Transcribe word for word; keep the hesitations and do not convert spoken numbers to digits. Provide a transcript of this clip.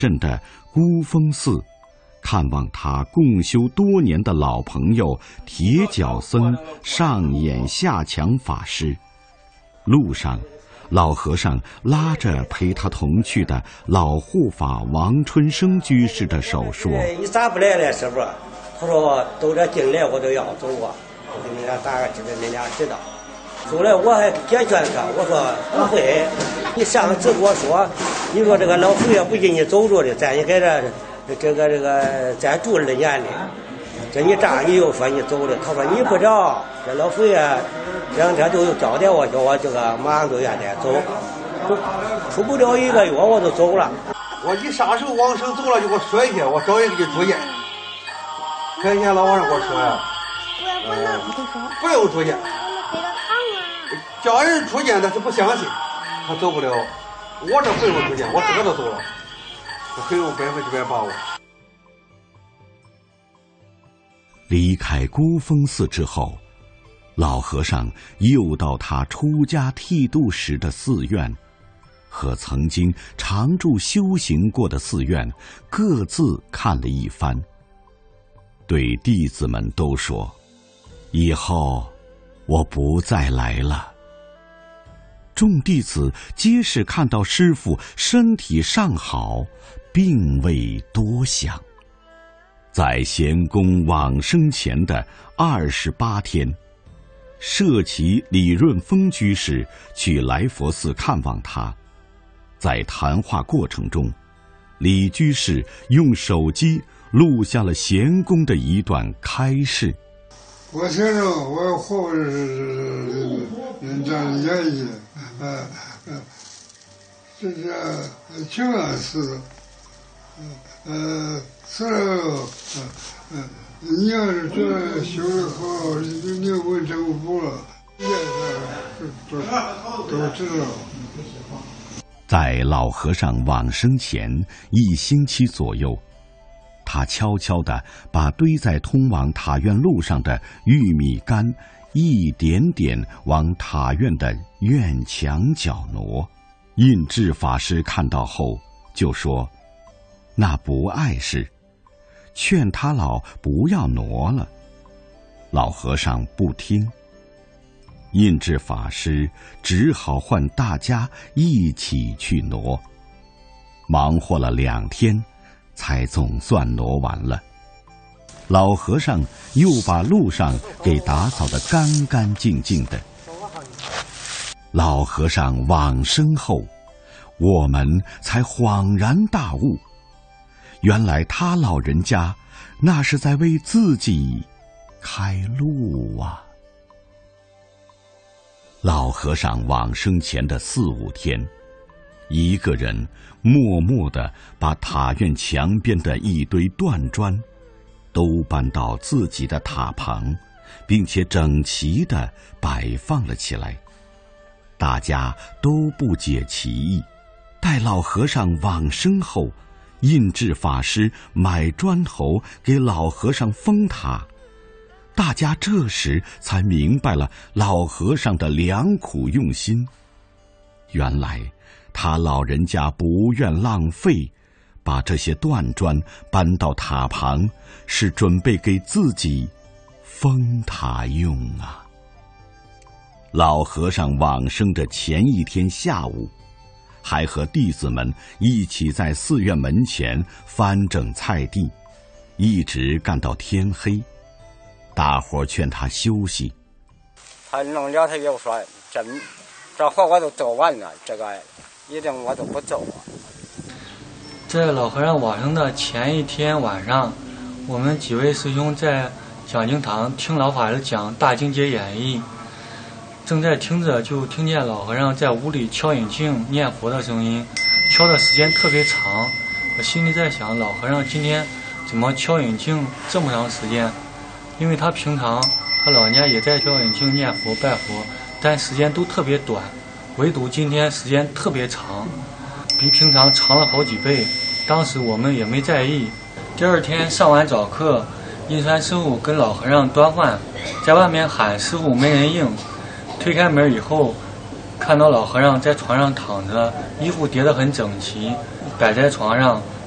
镇的孤峰寺，看望他共修多年的老朋友铁脚僧上眼下强法师。路上，老和尚拉着陪他同去的老护法王春生居士的手说：“ 你咋不来了，师傅？”他说：“都这进来我都要走啊，我给你俩打个知道，你俩知道。”后来我还解劝他，我说不会，你上次跟我说，你说这个老佛爷不给你走着的，咱也给这这个这个咱住了年的，这你这你又说你走了，他说你不知道，这老佛爷这两天都有交代我，叫我这个马上就让他走，出不了一个月我就走了。 我你啥时候往生走了就给我说一下，我找人给你住院。看见老和尚给我说呀，呃，不用住院。叫人出见，但是不相信，他走不了。我这不用出见，我自个都走了，我很有百分之百把握。 离开孤峰寺之后，老和尚又到他出家剃度时的寺院，和曾经常住修行过的寺院各自看了一番，对弟子们都说：“以后我不再来了。”众弟子皆是看到师父身体尚好，并未多想。在贤公往生前的二十八天，舍其李润峰居士去来佛寺看望他。在谈话过程中，李居士用手机录下了贤公的一段开示。 我承认我活着是人家的原因，呃呃，这是平安寺，呃，死了，呃呃，你要是觉得修得好，你你问政府了，也是都都知道。 在老和尚往生前一星期左右，他悄悄地把堆在通往塔院路上的玉米杆一点点往塔院的院墙角挪。印智法师看到后就说：“那不碍事，劝他老不要挪了。”老和尚不听，印智法师只好唤大家一起去挪。忙活了两天，才总算挪完了。老和尚又把路上给打扫得干干净净的。老和尚往生后，我们才恍然大悟，原来他老人家那是在为自己开路啊。老和尚往生前的四五天，一个人默默地把塔院墙边的一堆断砖都搬到自己的塔旁，并且整齐地摆放了起来。大家都不解其意。待老和尚往生后，印智法师买砖头给老和尚封塔，大家这时才明白了老和尚的良苦用心。原来他老人家不愿浪费，把这些断砖搬到塔旁，是准备给自己封塔用啊。老和尚往生的前一天下午，还和弟子们一起在寺院门前翻整菜地，一直干到天黑。大伙劝他休息， 他弄了，他又说：“这这活我都做完了，这个一定我都不走啊。” 在老和尚往生的前一天晚上，我们几位师兄在讲经堂听老法师讲《大经解演义》，正在听着，就听见老和尚在屋里敲引磬念佛的声音，敲的时间特别长。我心里在想，老和尚今天怎么敲引磬这么长时间？因为他平常他老人家也在敲引磬念佛拜佛，但时间都特别短，唯独今天时间特别长，比平常长了好几倍。当时我们也没在意。第二天上完早课，印川师傅跟老和尚端饭，在外面喊师傅没人应。推开门以后，看到老和尚在床上躺着，衣服叠得很整齐，摆在床上，